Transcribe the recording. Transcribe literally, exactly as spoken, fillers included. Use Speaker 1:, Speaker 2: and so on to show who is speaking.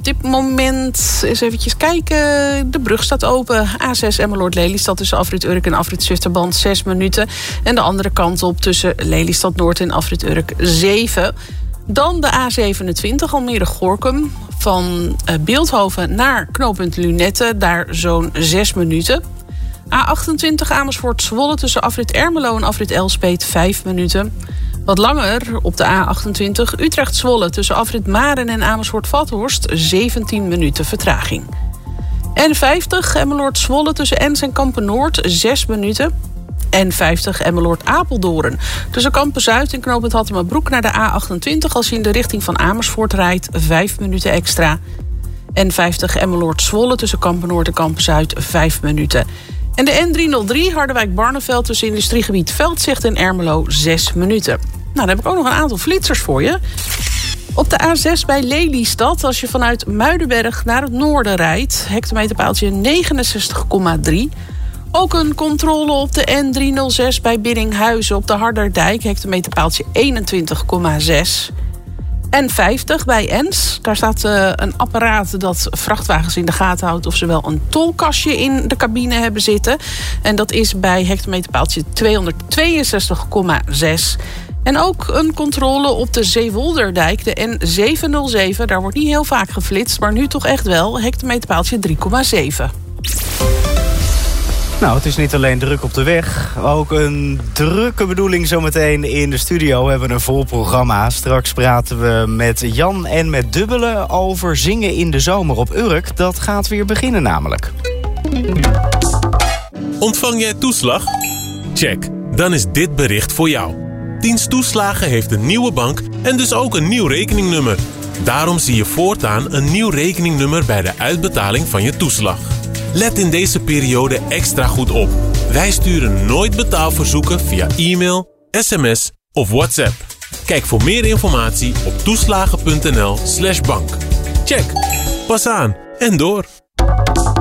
Speaker 1: op dit moment, eens eventjes kijken. De brug staat open. A zes Emmeloord Lelystad tussen afrit Urk en afrit Zwifterband zes minuten. En de andere kant op tussen Lelystad Noord en afrit Urk zeven. Dan de A zevenentwintig Almere-Gorinchem. Van Beeldhoven naar knooppunt Lunette. Daar zo'n zes minuten. A achtentwintig Amersfoort-Zwolle tussen afrit Ermelo en afrit Elspeet vijf minuten. Wat langer op de A achtentwintig Utrecht-Zwolle tussen afrit Maren en Amersfoort-Vathorst zeventien minuten vertraging. N vijftig Emmeloord-Zwolle tussen Ens en Kampen-Noord zes minuten. N vijftig Emmeloord-Apeldoorn tussen Kampen-Zuid en knooppunt Hattemerbroek naar de A achtentwintig... als je in de richting van Amersfoort rijdt, vijf minuten extra. N vijftig Emmeloord-Zwolle tussen Kampen-Noord en Kampen-Zuid vijf minuten. En de N driehonderddrie Harderwijk-Barneveld tussen industriegebied Veldzicht en Ermelo zes minuten. Nou, dan heb ik ook nog een aantal flitsers voor je. Op de A zes bij Lelystad, als je vanuit Muidenberg naar het noorden rijdt, hectometerpaaltje negenenzestig komma drie. Ook een controle op de N driehonderdzes bij Biddinghuizen op de Harderdijk, hectometerpaaltje eenentwintig komma zes. N vijftig bij Ens. Daar staat uh, een apparaat dat vrachtwagens in de gaten houdt of ze wel een tolkastje in de cabine hebben zitten. En dat is bij hectometerpaaltje tweehonderdtweeënzestig komma zes. En ook een controle op de Zeewolderdijk, de N zevenhonderdzeven. Daar wordt niet heel vaak geflitst, maar nu toch echt wel. Hectometerpaaltje drie komma zeven.
Speaker 2: Nou, het is niet alleen druk op de weg. Ook een drukke bedoeling zometeen in de studio. We hebben een vol programma. Straks praten we met Jan en met Dubbele over zingen in de zomer op Urk. Dat gaat weer beginnen namelijk.
Speaker 3: Ontvang jij toeslag? Check, dan is dit bericht voor jou. Dienst Toeslagen heeft een nieuwe bank en dus ook een nieuw rekeningnummer. Daarom zie je voortaan een nieuw rekeningnummer bij de uitbetaling van je toeslag. Let in deze periode extra goed op. Wij sturen nooit betaalverzoeken via e-mail, sms of WhatsApp. Kijk voor meer informatie op toeslagen punt n l slash bank. Check, pas aan en door.